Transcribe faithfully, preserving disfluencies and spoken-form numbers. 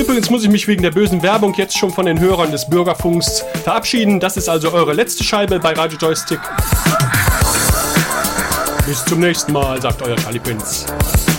übrigens muss ich mich wegen der bösen Werbung jetzt schon von den Hörern des Bürgerfunks verabschieden. Das ist also eure letzte Scheibe bei Radio Joystick. Bis zum nächsten Mal, sagt euer Charlie Prinz.